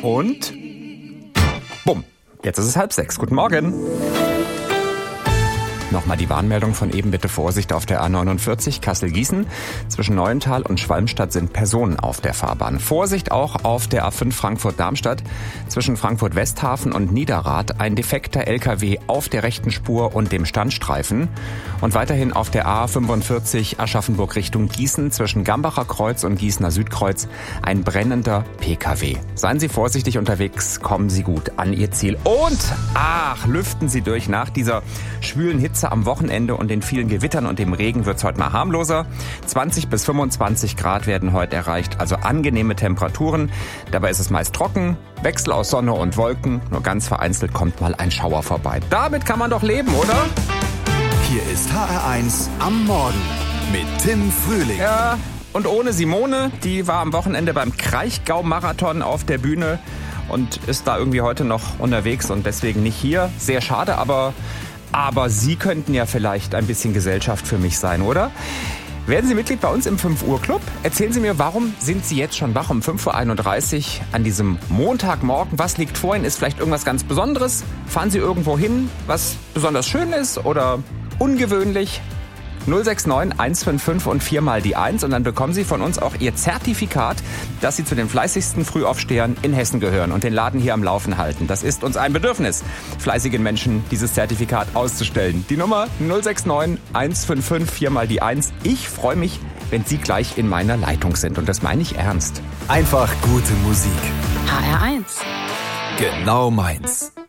Und bumm, jetzt ist es 5:30. Guten Morgen. Nochmal die Warnmeldung von eben, bitte Vorsicht auf der A49 Kassel-Gießen. Zwischen Neuental und Schwalmstadt sind Personen auf der Fahrbahn. Vorsicht auch auf der A5 Frankfurt-Darmstadt. Zwischen Frankfurt-Westhafen und Niederrad ein defekter LKW auf der rechten Spur und dem Standstreifen. Und weiterhin auf der A45 Aschaffenburg Richtung Gießen zwischen Gambacher Kreuz und Gießener Südkreuz ein brennender PKW. Seien Sie vorsichtig unterwegs, kommen Sie gut an Ihr Ziel. Und, lüften Sie durch. Nach dieser schwülen Hitze am Wochenende und den vielen Gewittern und dem Regen wird's heute mal harmloser. 20 bis 25 Grad werden heute erreicht, also angenehme Temperaturen. Dabei ist es meist trocken, Wechsel aus Sonne und Wolken. Nur ganz vereinzelt kommt mal ein Schauer vorbei. Damit kann man doch leben, oder? Hier ist HR1 am Morgen mit Tim Frühling. Ja, und ohne Simone, die war am Wochenende beim Kraichgau-Marathon auf der Bühne und ist da irgendwie heute noch unterwegs und deswegen nicht hier. Sehr schade, aber Sie könnten ja vielleicht ein bisschen Gesellschaft für mich sein, oder? Werden Sie Mitglied bei uns im 5 Uhr Club? Erzählen Sie mir, warum sind Sie jetzt schon wach um 5:31 Uhr an diesem Montagmorgen? Was liegt vor Ihnen? Ist vielleicht irgendwas ganz Besonderes? Fahren Sie irgendwo hin, was besonders schön ist oder ungewöhnlich? 069 155 und 4 mal die 1 und dann bekommen Sie von uns auch Ihr Zertifikat, dass Sie zu den fleißigsten Frühaufstehern in Hessen gehören und den Laden hier am Laufen halten. Das ist uns ein Bedürfnis, fleißigen Menschen dieses Zertifikat auszustellen. Die Nummer 069 155 4 mal die 1. Ich freue mich, wenn Sie gleich in meiner Leitung sind und das meine ich ernst. Einfach gute Musik. HR1. Genau meins.